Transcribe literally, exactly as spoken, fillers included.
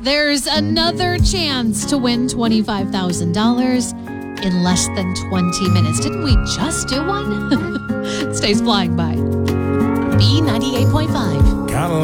There's another chance to win twenty-five thousand dollars in less than twenty minutes. Didn't we just do one? Stays flying by. B ninety-eight point five.